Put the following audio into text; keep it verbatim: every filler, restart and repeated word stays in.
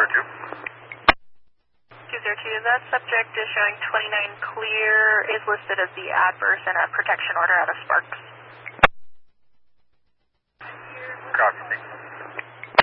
zero two. two zero two, that subject is showing twenty-nine clear, is listed as the adverse and a protection order out of Sparks.